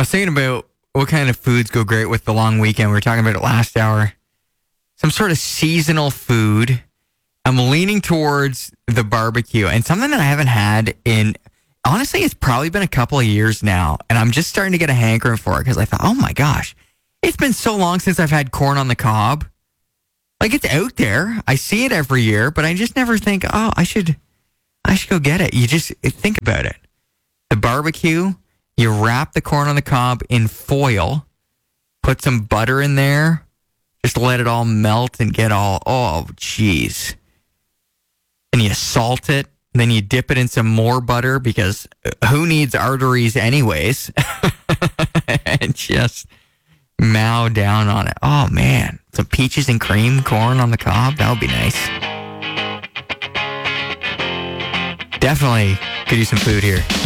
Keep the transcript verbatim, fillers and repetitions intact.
was thinking about what kind of foods go great with the long weekend. We were talking about it last hour. Some sort of seasonal food. I'm leaning towards the barbecue and something that I haven't had in, honestly, it's probably been a couple of years now. And I'm just starting to get a hankering for it because I thought, oh my gosh, it's been so long since I've had corn on the cob. Like, it's out there. I see it every year, but I just never think, oh, I should, I should go get it. You just think about it. The barbecue, you wrap the corn on the cob in foil, put some butter in there, just let it all melt and get all, oh, jeez. And you salt it, then you dip it in some more butter because who needs arteries anyways? And just mow down on it. Oh, man. Some peaches and cream corn on the cob. That would be nice. Definitely could use some food here.